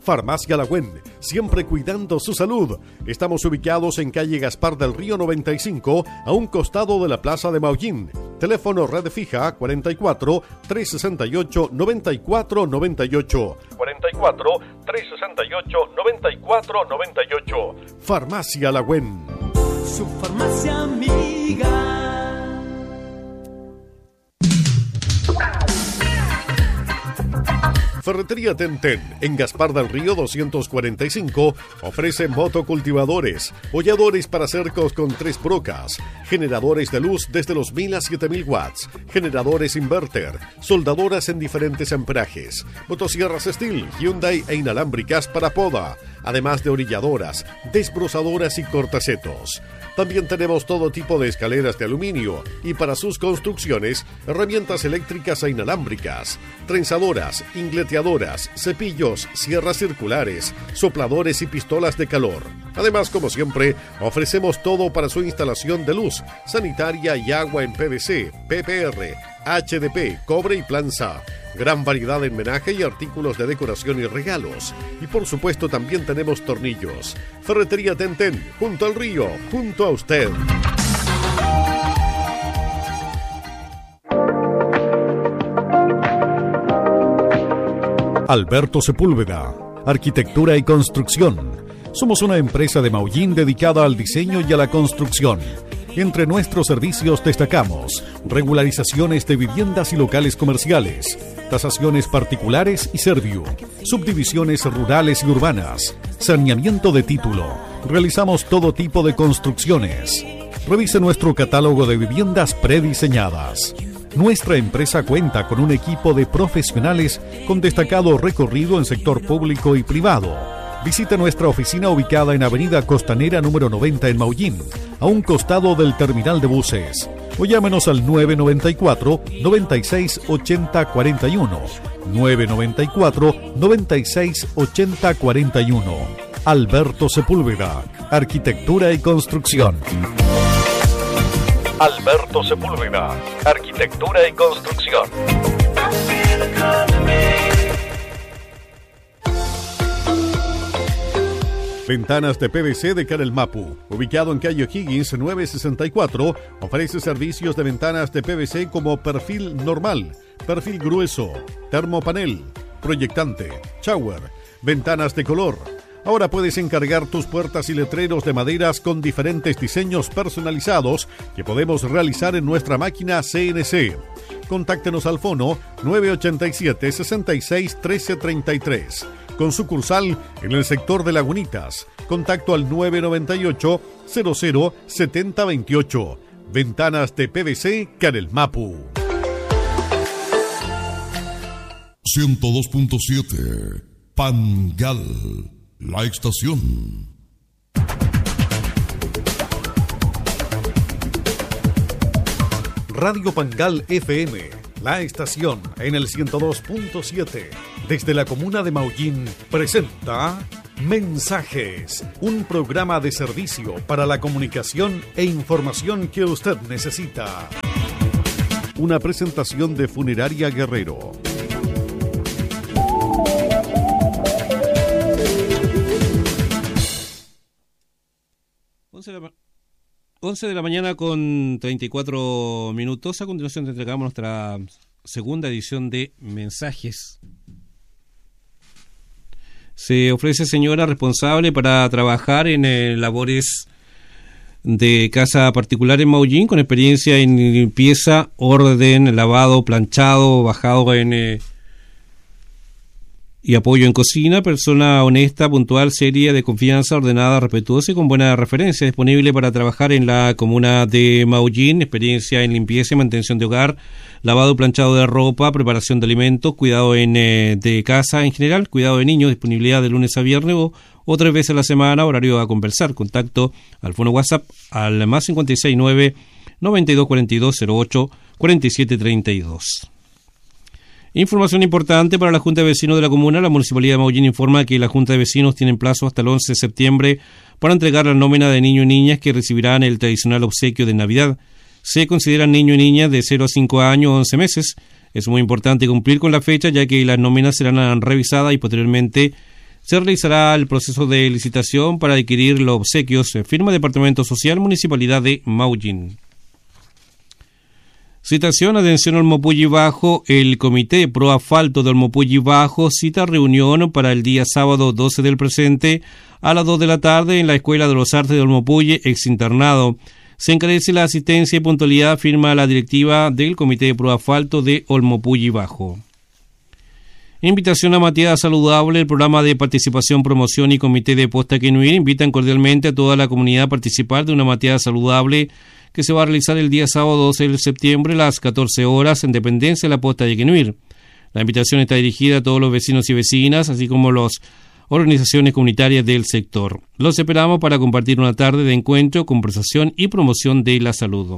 Farmacia Lagüen, siempre cuidando su salud. Estamos ubicados en calle Gaspar del Río 95, a un costado de la Plaza de Maullín. Teléfono red fija 44 368 94 98. 44 368 94 98. Farmacia Lagüen. Su farmacia amiga. Ferretería Tenten, en Gaspar del Río 245, ofrece motocultivadores, holladores para cercos con 3 brocas, generadores de luz desde los 1000 a 7000 watts, generadores inverter, soldadoras en diferentes amperajes, motosierras Stihl, Hyundai e inalámbricas para poda, además de orilladoras, desbrozadoras y cortacetos. También tenemos todo tipo de escaleras de aluminio y para sus construcciones, herramientas eléctricas e inalámbricas, trenzadoras, ingleteadoras, cepillos, sierras circulares, sopladores y pistolas de calor. Además, como siempre, ofrecemos todo para su instalación de luz, sanitaria y agua en PVC, PPR, HDP, cobre y planza. Gran variedad en menaje y artículos de decoración y regalos. Y por supuesto también tenemos tornillos. Ferretería Tenten, junto al río, junto a usted. Alberto Sepúlveda, Arquitectura y Construcción. Somos una empresa de Maullín dedicada al diseño y a la construcción. Entre nuestros servicios destacamos regularizaciones de viviendas y locales comerciales, tasaciones particulares y serviu, subdivisiones rurales y urbanas, saneamiento de título. Realizamos todo tipo de construcciones. Revise nuestro catálogo de viviendas prediseñadas. Nuestra empresa cuenta con un equipo de profesionales con destacado recorrido en sector público y privado. Visita nuestra oficina ubicada en Avenida Costanera número 90 en Maullín, a un costado del terminal de buses. O llámenos al 994 96 80 41. 994 96 80 41. Alberto Sepúlveda, Arquitectura y Construcción. Alberto Sepúlveda, Arquitectura y Construcción. Ventanas de PVC de Canel Mapu, ubicado en calle O'Higgins 964, ofrece servicios de ventanas de PVC como perfil normal, perfil grueso, termopanel, proyectante, shower, ventanas de color. Ahora puedes encargar tus puertas y letreros de maderas con diferentes diseños personalizados que podemos realizar en nuestra máquina CNC. Contáctenos al fono 987 66 1333. Con sucursal en el sector de Lagunitas. Contacto al 998 00 7028. Ventanas de PVC Canel Mapu. 102.7 Pangal, la estación. Radio Pangal FM, la estación en el 102.7. Desde la comuna de Maullín presenta Mensajes, un programa de servicio para la comunicación e información que usted necesita. Una presentación de Funeraria Guerrero. Once de la mañana con 34 minutos. A continuación te entregamos nuestra segunda edición de Mensajes. Se ofrece señora responsable para trabajar en labores de casa particular en Maullín, con experiencia en limpieza, orden, lavado, planchado, bajado y apoyo en cocina. Persona honesta, puntual, seria, de confianza, ordenada, respetuosa y con buena referencia. Disponible para trabajar en la comuna de Maullín. Experiencia en limpieza y mantención de hogar, lavado, planchado de ropa, preparación de alimentos, cuidado de casa en general, cuidado de niños. Disponibilidad de lunes a viernes o 3 veces a la semana. Horario a conversar. Contacto al fono WhatsApp al más 569 9242 08 4732. Información importante para la Junta de Vecinos de la comuna. La Municipalidad de Maullín informa que la Junta de Vecinos tiene plazo hasta el 11 de septiembre para entregar la nómina de niños y niñas que recibirán el tradicional obsequio de Navidad. Se consideran niños y niñas de 0 a 5 años o 11 meses. Es muy importante cumplir con la fecha, ya que las nóminas serán revisadas y posteriormente se realizará el proceso de licitación para adquirir los obsequios. Firma Departamento Social, Municipalidad de Maullín. Citación, atención Olmopulli Bajo. El Comité Pro Asfalto de Olmopulli Bajo cita reunión para el día sábado 12 del presente a las 2 de la tarde en la Escuela de los Artes de Olmopulli, ex internado. Se encarece la asistencia y puntualidad, firma la directiva del Comité Pro Asfalto de Olmopulli Bajo. Invitación a Mateada Saludable. El programa de participación, promoción y comité de Posta Quenuir invitan cordialmente a toda la comunidad a participar de una mateada saludable que se va a realizar el día sábado 12 de septiembre a las 14 horas en dependencia de la Posta de Quenuir. La invitación está dirigida a todos los vecinos y vecinas, así como las organizaciones comunitarias del sector. Los esperamos para compartir una tarde de encuentro, conversación y promoción de la salud.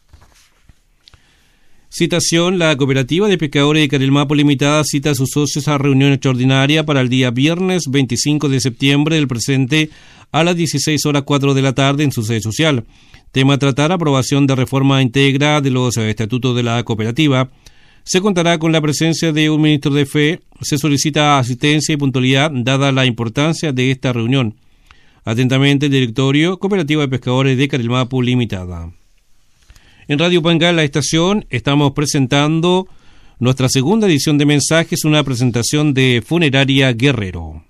Citación, la Cooperativa de Pescadores de Carelmapo Limitada cita a sus socios a reunión extraordinaria para el día viernes 25 de septiembre del presente a las 16:04 de la tarde en su sede social. Tema a tratar: aprobación de reforma íntegra de los estatutos de la cooperativa. Se contará con la presencia de un ministro de fe. Se solicita asistencia y puntualidad dada la importancia de esta reunión. Atentamente el directorio, Cooperativa de Pescadores de Carelmapo Limitada. En Radio Pangal, la estación, estamos presentando nuestra segunda edición de Mensajes, una presentación de Funeraria Guerrero.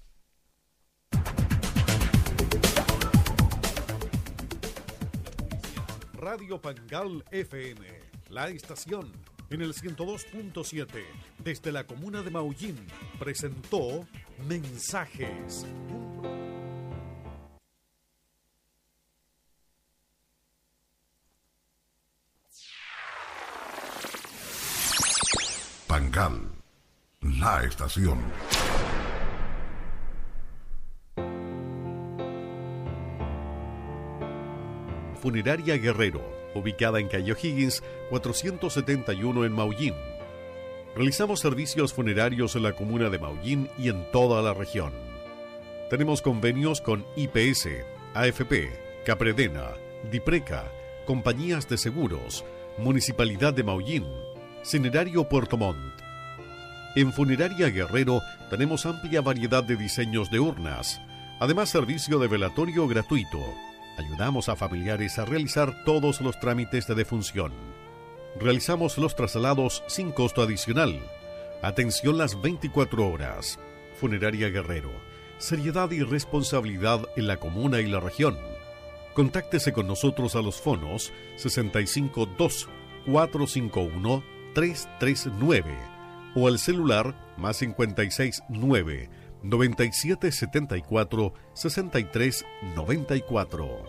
Radio Pangal FM, la estación, en el 102.7, desde la comuna de Maullín, presentó Mensajes. Pangal, la estación. Funeraria Guerrero, ubicada en calle O'Higgins, 471 en Maullín. Realizamos servicios funerarios en la comuna de Maullín y en toda la región. Tenemos convenios con IPS, AFP, Capredena, Dipreca, compañías de seguros, Municipalidad de Maullín, Cinerario Puerto Montt. En Funeraria Guerrero tenemos amplia variedad de diseños de urnas, además servicio de velatorio gratuito. Ayudamos a familiares a realizar todos los trámites de defunción. Realizamos los traslados sin costo adicional. Atención las 24 horas. Funeraria Guerrero. Seriedad y responsabilidad en la comuna y la región. Contáctese con nosotros a los fonos 652 451 339 o al celular más 569 9774 6394.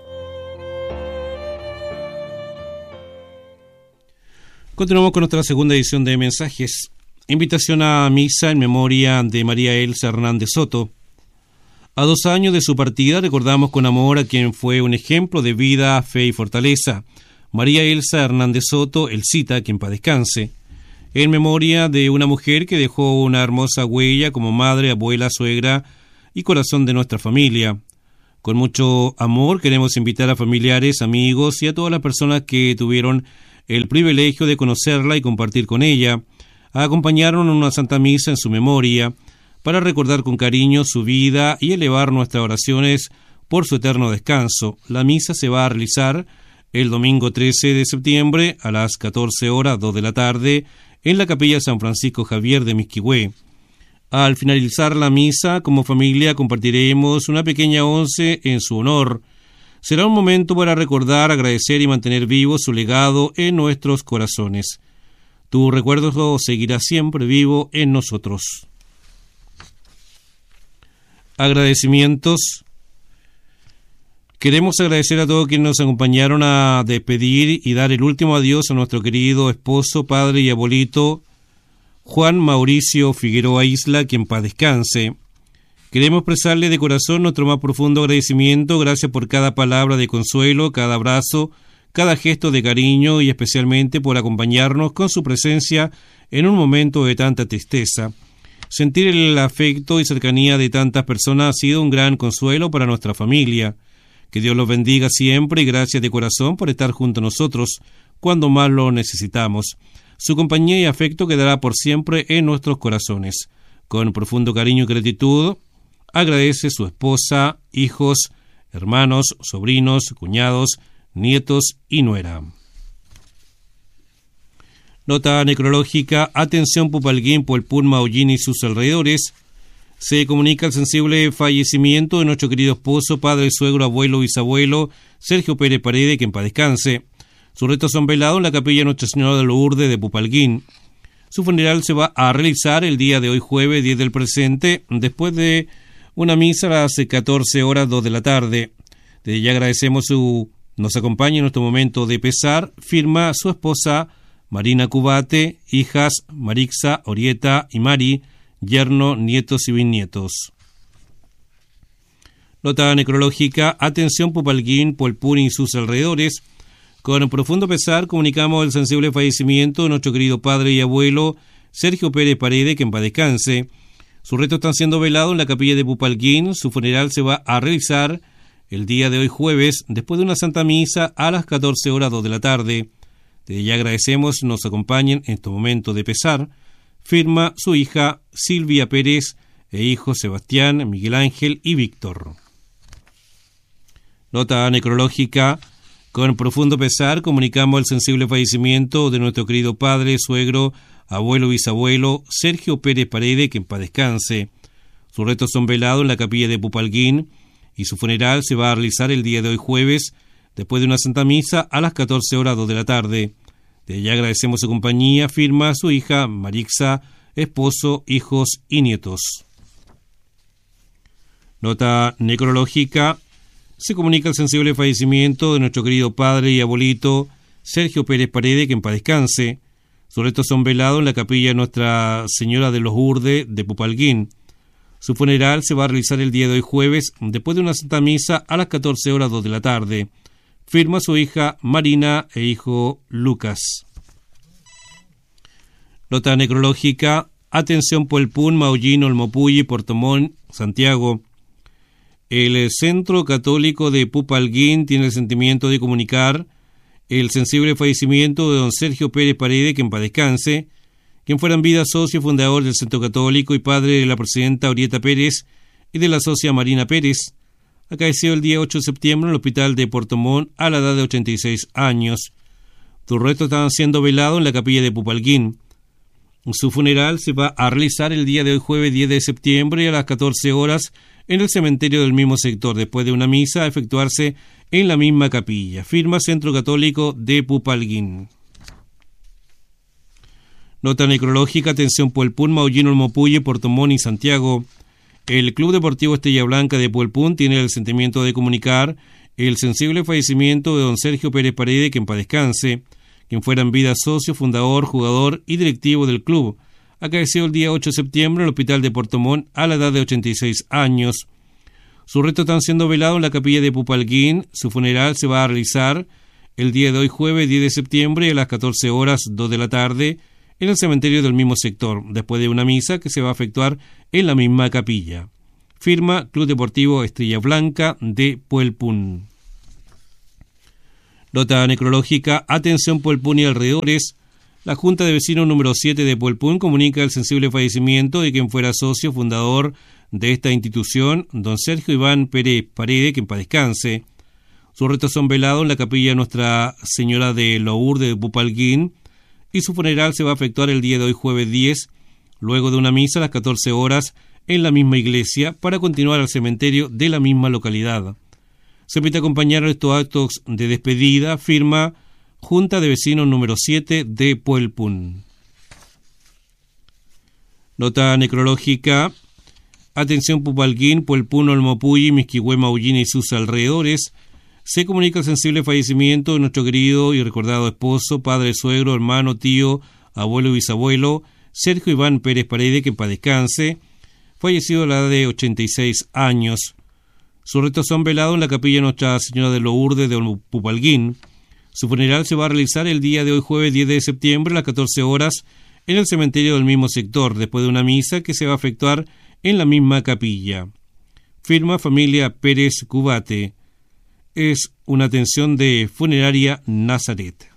Continuamos con nuestra segunda edición de Mensajes. Invitación a misa en memoria de María Elsa Hernández Soto. A 2 años de su partida recordamos con amor a quien fue un ejemplo de vida, fe y fortaleza. María Elsa Hernández Soto, Elcita, quien paz descanse. En memoria de una mujer que dejó una hermosa huella como madre, abuela, suegra y corazón de nuestra familia. Con mucho amor queremos invitar a familiares, amigos y a todas las personas que tuvieron el privilegio de conocerla y compartir con ella, a acompañarnos en una santa misa en su memoria, para recordar con cariño su vida y elevar nuestras oraciones por su eterno descanso. La misa se va a realizar el domingo 13 de septiembre a las 14 horas, 2 de la tarde, en la Capilla San Francisco Javier de Misquihue. Al finalizar la misa, como familia compartiremos una pequeña once en su honor. Será un momento para recordar, agradecer y mantener vivo su legado en nuestros corazones. Tu recuerdo seguirá siempre vivo en nosotros. Agradecimientos. Queremos agradecer a todos quienes nos acompañaron a despedir y dar el último adiós a nuestro querido esposo, padre y abuelito, Juan Mauricio Figueroa Isla, quien paz descanse. Queremos expresarle de corazón nuestro más profundo agradecimiento. Gracias por cada palabra de consuelo, cada abrazo, cada gesto de cariño y especialmente por acompañarnos con su presencia en un momento de tanta tristeza. Sentir el afecto y cercanía de tantas personas ha sido un gran consuelo para nuestra familia. Que Dios los bendiga siempre y gracias de corazón por estar junto a nosotros cuando más lo necesitamos. Su compañía y afecto quedará por siempre en nuestros corazones. Con profundo cariño y gratitud, agradece su esposa, hijos, hermanos, sobrinos, cuñados, nietos y nuera. Nota necrológica. Atención Pupalguín, Puelpún, Maullín y sus alrededores. Se comunica el sensible fallecimiento de nuestro querido esposo, padre, suegro, abuelo, bisabuelo, Sergio Pérez Paredes, que en paz descanse. Sus restos son velados en la capilla de Nuestra Señora de Lourdes de Pupalguín. Su funeral se va a realizar el día de hoy, jueves 10 del presente, después de una misa a las 14 horas 2 de la tarde. Desde ya agradecemos nos acompaña en nuestro momento de pesar. Firma su esposa Marina Cubate, hijas Marixa, Orieta y Mari, yerno, nietos y bisnietos. Nota necrológica. Atención Pupalguín, Puelpún y sus alrededores. Con profundo pesar comunicamos el sensible fallecimiento de nuestro querido padre y abuelo Sergio Pérez Paredes, que en paz descanse. Sus restos están siendo velados en la capilla de Pupalguín. Su funeral se va a realizar el día de hoy, jueves, después de una santa misa a las 14 horas 2 de la tarde. Desde ya agradecemos nos acompañen en este momento de pesar. Firma su hija Silvia Pérez e hijos Sebastián, Miguel Ángel y Víctor. Nota necrológica. Con profundo pesar comunicamos el sensible fallecimiento de nuestro querido padre, suegro, abuelo, bisabuelo, Sergio Pérez Paredes, que en paz descanse. Sus restos son velados en la capilla de Pupalguín y su funeral se va a realizar el día de hoy, jueves, después de una santa misa a las 14 horas 2 de la tarde. Desde ya agradecemos su compañía. Firma su hija Marixa, esposo, hijos y nietos. Nota necrológica. Se comunica el sensible fallecimiento de nuestro querido padre y abuelito Sergio Pérez Paredes, que en paz descanse. Sus restos son velados en la capilla de Nuestra Señora de los Lourdes de Pupalguín. Su funeral se va a realizar el día de hoy, jueves, después de una santa misa a las 14 horas 2 de la tarde. Firma su hija Marina e hijo Lucas. Nota necrológica. Atención Puelpún, Maullín, Olmopulli, Puerto Montt, Santiago. El Centro Católico de Pupalguín tiene el sentimiento de comunicar el sensible fallecimiento de don Sergio Pérez Paredes, que en paz descanse, quien fuera en vida socio fundador del Centro Católico y padre de la presidenta Orieta Pérez y de la socia Marina Pérez. Acaeció el día 8 de septiembre en el hospital de Puerto Montt a la edad de 86 años. Sus restos estaban siendo velados en la capilla de Pupalguín. Su funeral se va a realizar el día de hoy, jueves 10 de septiembre a las 14 horas en el cementerio del mismo sector, después de una misa a efectuarse en la misma capilla. Firma Centro Católico de Pupalguín. Nota necrológica. Atención Puelpún, Maullín, Olmopulli, Puerto Montt y Santiago. El Club Deportivo Estrella Blanca de Puelpún tiene el sentimiento de comunicar el sensible fallecimiento de don Sergio Pérez Paredes, que en paz descanse, quien fuera en vida socio, fundador, jugador y directivo del club. Acaeció el día 8 de septiembre en el hospital de Puerto Montt a la edad de 86 años. Sus restos están siendo velados en la capilla de Pupalguín. Su funeral se va a realizar el día de hoy, jueves 10 de septiembre a las 14 horas 2 de la tarde en el cementerio del mismo sector, después de una misa que se va a efectuar en la misma capilla. Firma Club Deportivo Estrella Blanca de Puelpún. Nota necrológica. Atención Puelpún y alrededores. La Junta de Vecinos número 7 de Puelpún comunica el sensible fallecimiento de quien fuera socio fundador de esta institución, don Sergio Iván Pérez Paredes, que en paz descanse. Sus restos son velados en la capilla de Nuestra Señora de Lourdes de Pupalguín y su funeral se va a efectuar el día de hoy, jueves 10, luego de una misa a las 14 horas en la misma iglesia para continuar al cementerio de la misma localidad. Se invita a acompañar a estos actos de despedida. Firma Junta de Vecinos número 7 de Puelpún. Nota necrológica. Atención Pupalguín, Puelpún, Olmopulli, Misquihué, Maullín y sus alrededores. Se comunica el sensible fallecimiento de nuestro querido y recordado esposo, padre, suegro, hermano, tío, abuelo y bisabuelo, Sergio Iván Pérez Paredes, que en paz descanse, fallecido a la edad de 86 años. Sus restos son velados en la capilla Nuestra Señora de Lourdes de Pupalguín. Su funeral se va a realizar el día de hoy, jueves 10 de septiembre a las 14 horas en el cementerio del mismo sector, después de una misa que se va a efectuar en la misma capilla. Firma Familia Pérez Cubate. Es una atención de Funeraria Nazaret.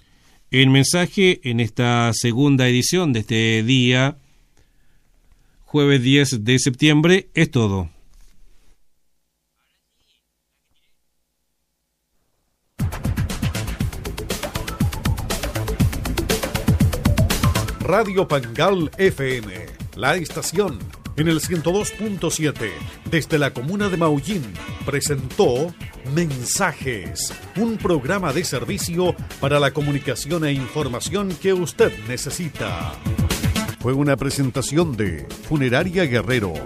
El mensaje en esta segunda edición de este día, jueves 10 de septiembre. Es todo. Radio Pangal FM, la estación en el 102.7 desde la comuna de Maullín presentó Mensajes, un programa de servicio para la comunicación e información que usted necesita. Fue una presentación de Funeraria Guerrero.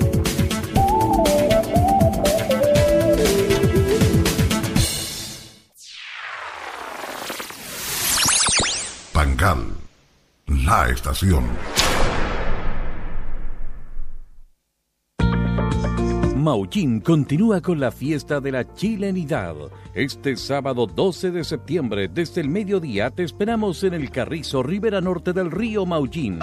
Pangal, la estación. Maullín continúa con la fiesta de la chilenidad. Este sábado 12 de septiembre, desde el mediodía, te esperamos en el Carrizo, ribera norte del río Maullín.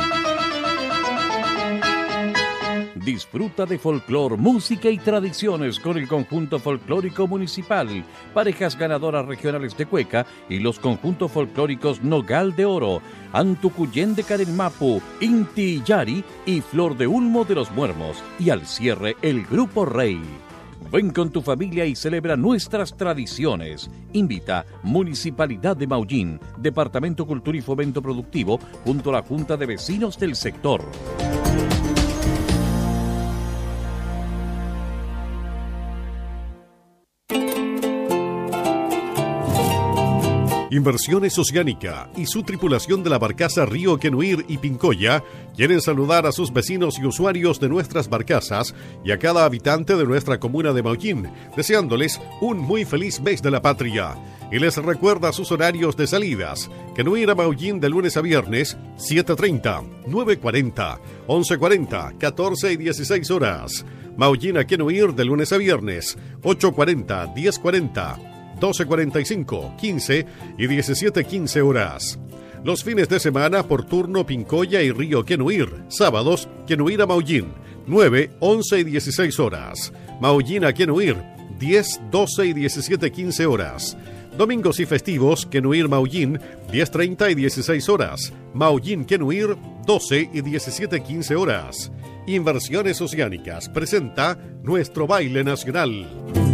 Disfruta de folclor, música y tradiciones con el conjunto folclórico municipal, parejas ganadoras regionales de cueca y los conjuntos folclóricos Nogal de Oro, Antucuyén de Carelmapu, Inti Yari y Flor de Ulmo de los Muermos. Y al cierre, el Grupo Rey. Ven con tu familia y celebra nuestras tradiciones. Invita Municipalidad de Maullín, Departamento Cultura y Fomento Productivo, junto a la Junta de Vecinos del sector. Inversiones Oceánica y su tripulación de la barcaza Río Quenuir y Pincoya quieren saludar a sus vecinos y usuarios de nuestras barcazas y a cada habitante de nuestra comuna de Maullín, deseándoles un muy feliz mes de la patria. Y les recuerda sus horarios de salidas. Quenuir a Maullín de lunes a viernes, 7:30, 9:40, 11:40, 14 y 16 horas. Maullín a Quenuir de lunes a viernes, 8:40, 10:40, 12:45, 15 y 17:15 horas. Los fines de semana por turno Pincoya y Río Quenuir. Sábados, Quenuir a Maullín, 9, 11 y 16 horas. Maullín a Quenuir, 10, 12 y 17:15 horas. Domingos y festivos, Quenuir Maullín, 10:30 y 16 horas. Maullín Quenuir, 12 y 17:15 horas. Inversiones Oceánicas presenta nuestro baile nacional.